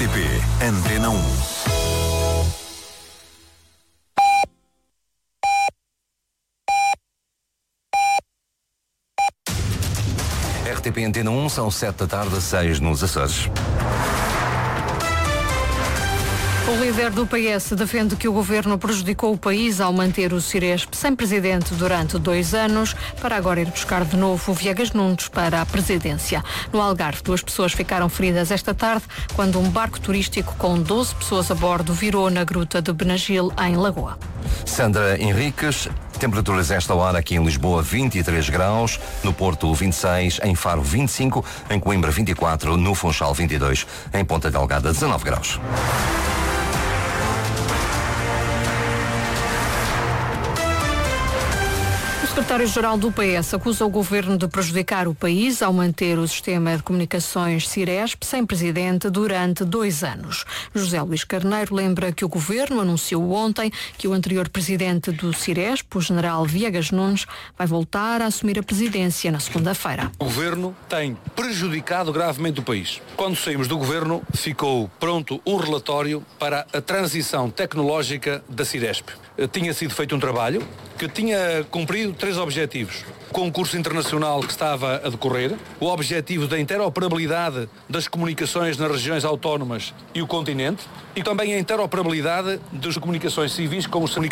RTP Antena 1. RTP Antena 1, são 7 da tarde, 6 nos Açores. O líder do PS defende que o governo prejudicou o país ao manter o Ciresp sem presidente durante 2 anos, para agora ir buscar de novo o Viegas Nunes para a presidência. No Algarve, 2 pessoas ficaram feridas esta tarde quando um barco turístico com 12 pessoas a bordo virou na gruta de Benagil, em Lagoa. Sandra Henriques, temperaturas esta hora aqui em Lisboa 23 graus, no Porto 26, em Faro 25, em Coimbra 24, no Funchal 22, em Ponta Delgada 19 graus. O secretário-geral do PS acusa o governo de prejudicar o país ao manter o sistema de comunicações Ciresp sem presidente durante 2 anos. José Luís Carneiro lembra que o governo anunciou ontem que o anterior presidente do Ciresp, o general Viegas Nunes, vai voltar a assumir a presidência na segunda-feira. O governo tem prejudicado gravemente o país. Quando saímos do governo, ficou pronto um relatório para a transição tecnológica da Ciresp. Tinha sido feito um trabalho que tinha cumprido 3 objetivos. O concurso internacional que estava a decorrer, o objetivo da interoperabilidade das comunicações nas regiões autónomas e o continente, e também a interoperabilidade das comunicações civis com os